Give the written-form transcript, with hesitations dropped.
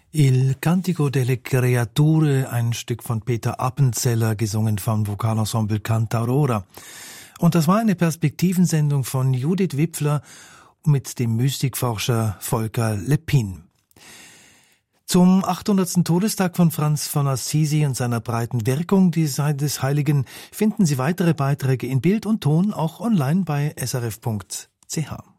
Il Cantico delle Creature, ein Stück von Peter Appenzeller, gesungen vom Vokalensemble Cantarola. Und das war eine Perspektivensendung von Judith Wipfler mit dem Mystikforscher Volker Leppin. Zum 800. Todestag von Franz von Assisi und seiner breiten Wirkung, die Seite des Heiligen, finden Sie weitere Beiträge in Bild und Ton auch online bei srf.ch.